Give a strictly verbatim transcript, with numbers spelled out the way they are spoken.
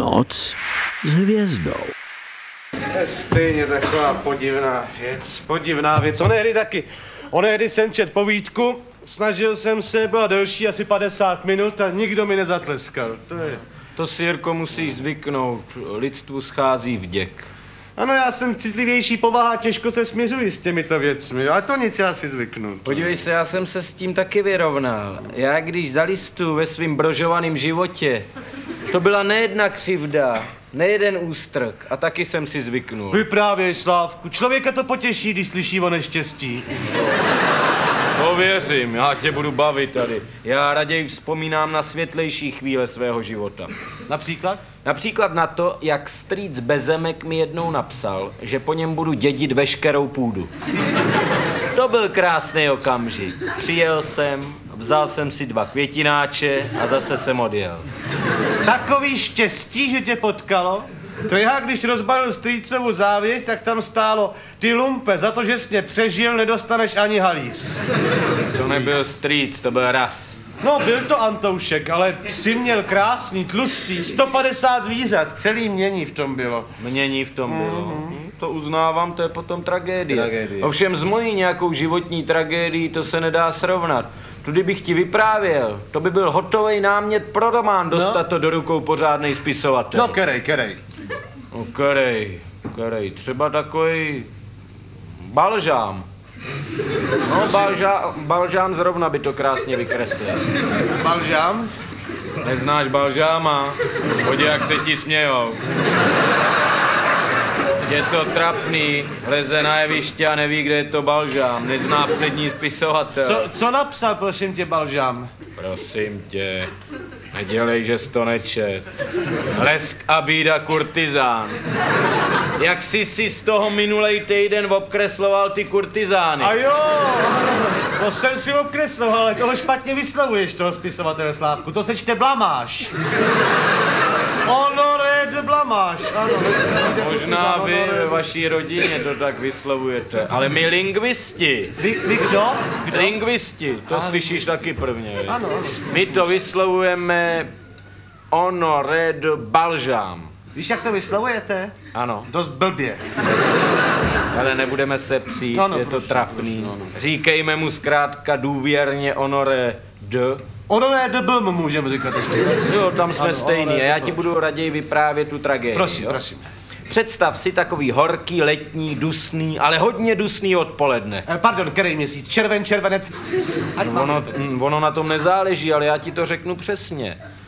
Noc s hvězdou. To je stejně taková podivná věc, podivná věc. Onehdy taky, onehdy jsem čet povídku, snažil jsem se, byla delší asi padesát minut a nikdo mi nezatleskal. To je... To si, Jirko, musíš zvyknout, lidstvu schází vděk. Ano, já jsem citlivější povaha, těžko se směřuji s těmito věcmi, ale to nic, já si zvyknu. Podívej se, já jsem se s tím taky vyrovnal. Já když zalistuju ve svým brožovaném životě, to byla nejedna křivda, nejeden ústrk a taky jsem si zvyknul. Vyprávěj, Slávku, člověka to potěší, když slyší o neštěstí. To věřím, já tě budu bavit tady. Já raději vzpomínám na světlejší chvíle svého života. Například? Například na to, jak strýc Bezemek mi jednou napsal, že po něm budu dědit veškerou půdu. To byl krásný okamžik. Přijel jsem, vzal jsem si dva květináče a zase jsem odjel. Takový štěstí, že tě potkalo? To já, když rozbalil strýcovu závěť, tak tam stálo: ty lumpe, za to, že jsi mě přežil, nedostaneš ani halíř. To nebyl strýc, to byl ras. No, byl to Antoušek, ale psi měl krásný, tlustý, sto padesát zvířat, celý mění v tom bylo. Mění v tom bylo. Mm-hmm. To uznávám, to je potom tragédie. Tragédie. Ovšem s mojí nějakou životní tragédií to se nedá srovnat. Tudy bych ti vyprávěl, to by byl hotový námět pro román, dostat no. to do rukou pořádnej spisovatel. No, kerej, kerej. No, kerej, kerej, třeba takový balžám. No, balžá, balžám zrovna by to krásně vykreslil. Balžám? Neznáš balžáma? Podívej, jak se ti smějou. Je to trapný, leze na jeviště a neví, kde je to balžám. Nezná přední spisovatel. Co, co napsal, prosím tě, balžám? Prosím tě, nedělej, že jsi to nečet. Lesk a bída kurtizán. Jak jsi si z toho minulej týden obkresloval ty kurtizány. A jo, to jsem si obkresloval, ale toho špatně vyslovuješ, toho spisovatele, Slávku. To se čte blamáš. Honoré de blamáš. Ano, možná vy ve vaší rodině to tak vyslovujete, ale my lingvisti. Vy, vy kdo? kdo? Lingvisti, to ano, slyšíš taky prvně. Ano, ano. My to vyslovujeme honoré de balžám. Víš, jak to vyslovujete? Ano. Dost blbě. Ale nebudeme se přijít, ano, je to prosím, trapný. prosím, ano. Říkejme mu zkrátka důvěrně honoré de. Honoré de blm můžeme říkat ještě. Jo, tam jsme ano, stejný a já ti blm. budu raději vyprávět tu tragédii. Prosím, jo? prosím. Představ si takový horký, letní, dusný, ale hodně dusný odpoledne. Eh, pardon, který měsíc? Červen, červenec? Ať ono, ono na tom nezáleží, ale já ti to řeknu přesně.